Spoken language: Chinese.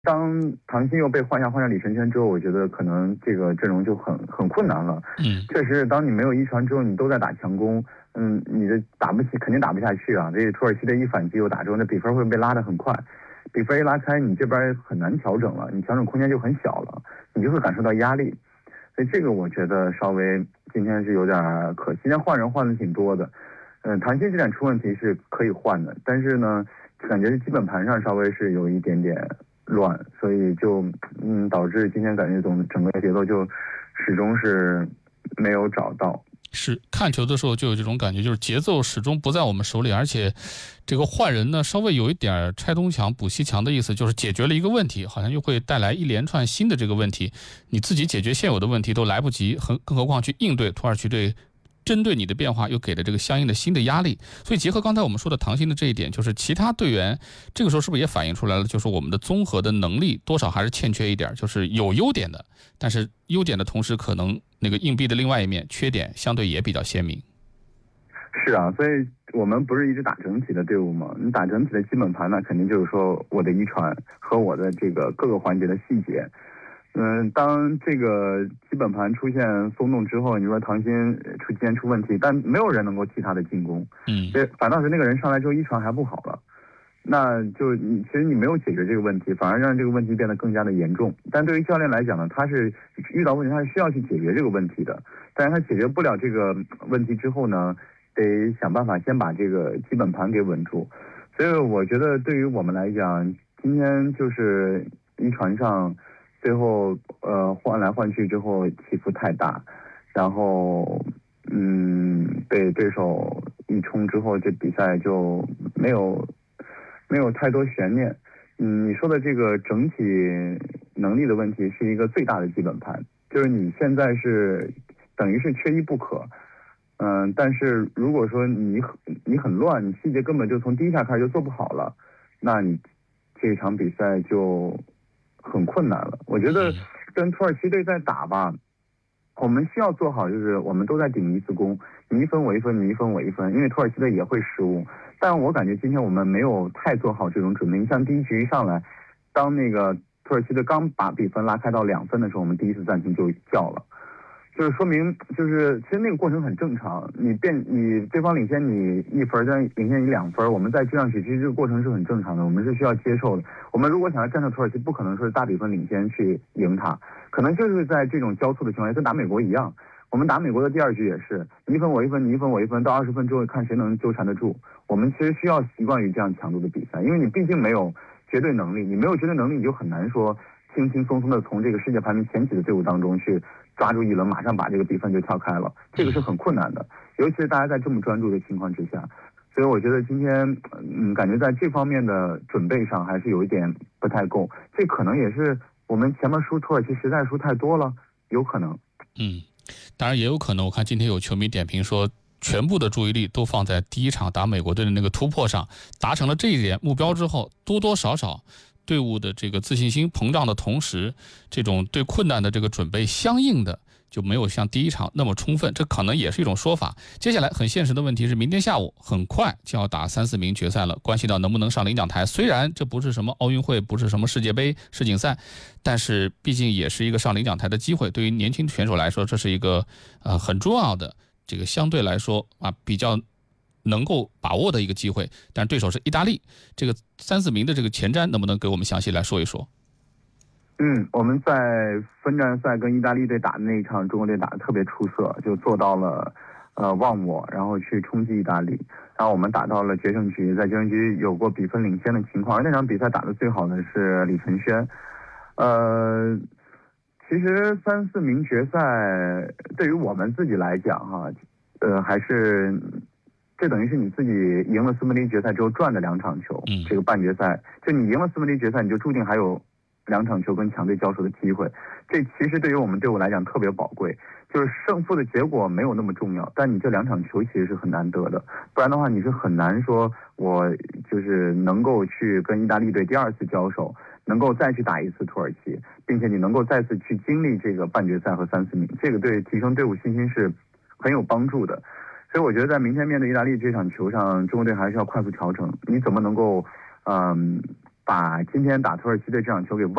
当唐鑫又被换上李承铉之后，我觉得可能这个阵容就很困难了。确实，当你没有一传之后，你都在打强攻，你的肯定打不下去啊。这土耳其的一反击又打中，那比分会被拉得很快，比分一拉开，你这边很难调整了，你调整空间就很小了，你就会感受到压力。所以这个我觉得稍微今天是有点可惜。今天换人换的挺多的，唐鑫这点出问题是可以换的，但是呢，感觉是基本盘上稍微是有一点点乱，所以就导致今天感觉整个节奏就始终是没有找到。 是看球的时候就有这种感觉，就是节奏始终不在我们手里，而且这个换人呢稍微有一点拆东墙补西墙的意思，就是解决了一个问题，好像又会带来一连串新的这个问题，你自己解决现有的问题都来不及，更何况去应对土耳其队针对你的变化又给了这个相应的新的压力。所以结合刚才我们说的唐鑫的这一点，就是其他队员这个时候是不是也反映出来了，就是我们的综合的能力多少还是欠缺一点，就是有优点的，但是优点的同时可能那个硬币的另外一面缺点相对也比较鲜明。 是啊，所以我们不是一直打整体的队伍吗？你打整体的基本盘呢，肯定就是说我的遗传和我的这个各个环节的细节。当这个基本盘出现松动之后，你说唐鑫今天出问题，但没有人能够替他的进攻，反倒是那个人上来之后一传还不好了，那就其实你没有解决这个问题，反而让这个问题变得更加的严重。但对于教练来讲呢，他是遇到问题，他是需要去解决这个问题的，但是他解决不了这个问题之后呢，得想办法先把这个基本盘给稳住。所以我觉得对于我们来讲，今天就是一传上最后换来换去之后起伏太大，然后被对手一冲之后，这比赛就没有太多悬念。你说的这个整体能力的问题是一个最大的基本盘，就是你现在是等于是缺一不可。但是如果说你很乱，你细节根本就从第一下开始就做不好了，那你这场比赛就很困难了。我觉得跟土耳其队在打吧，我们需要做好就是我们都在顶一次攻，你一分我一分，你一分我一分，因为土耳其队也会失误。但我感觉今天我们没有太做好这种准备。你像第一局一上来，当那个土耳其队刚把比分拉开到2分的时候，我们第一次暂停就叫了。就是说明，就是其实那个过程很正常。你对方领先你1分，但领先你2分，我们再追上去，其实这个过程是很正常的，我们是需要接受的。我们如果想要战胜土耳其，不可能说是大比分领先去赢他，可能就是在这种交错的情况下，跟打美国一样。我们打美国的第2局也是，你一分我一分，你一分我一分，到20分之后看谁能纠缠得住。我们其实需要习惯于这样强度的比赛，因为你毕竟没有绝对能力，你没有绝对能力，你就很难说轻轻松松的从这个世界排名前几的队伍当中去抓住一轮，马上把这个比分就跳开了，这个是很困难的，尤其是大家在这么专注的情况之下。所以我觉得今天，感觉在这方面的准备上还是有一点不太够。这可能也是我们前面输土耳其实在输太多了，有可能。 当然也有可能，我看今天有球迷点评说，全部的注意力都放在第一场打美国队的那个突破上，达成了这一点目标之后，多多少少队伍的这个自信心膨胀的同时，这种对困难的这个准备相应的就没有像第一场那么充分，这可能也是一种说法。接下来很现实的问题是，明天下午很快就要打3、4名决赛了，关系到能不能上领奖台。虽然这不是什么奥运会，不是什么世界杯、世锦赛，但是毕竟也是一个上领奖台的机会。对于年轻选手来说，这是一个很重要的，这个相对来说比较能够把握的一个机会。但对手是意大利，这个3、4名的这个前瞻能不能给我们详细来说一说？ 我们在分站赛跟意大利队打的那一场，中国队打得特别出色，就做到了忘我，然后去冲击意大利。然后我们打到了决胜局，在决胜局有过比分领先的情况。而那场比赛打得最好的是李承铉。其实3、4名决赛对于我们自己来讲还是这等于是你自己赢了4分之一决赛之后赚的2场球。这个半决赛，就你赢了4分之一决赛，你就注定还有2场球跟强队交手的机会。这其实对于我们队伍来讲特别宝贵，就是胜负的结果没有那么重要，但你这2场球其实是很难得的，不然的话你是很难说我就是能够去跟意大利队第2次交手，能够再去打一次土耳其，并且你能够再次去经历这个半决赛和3、4名，这个对提升队伍信心是很有帮助的。所以我觉得在明天面对意大利这场球上，中国队还是要快速调整。你怎么能够把把今天打土耳其队这场球给